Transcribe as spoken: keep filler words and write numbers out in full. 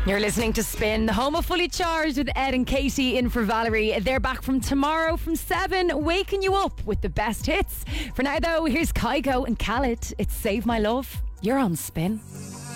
You're listening to Spin, the home of Fully Charged with Ed and Katie in for Valerie. They're back from tomorrow from seven, waking you up with the best hits. For now though, here's Kygo and Khaled. It's Save My Love. You're on Spin.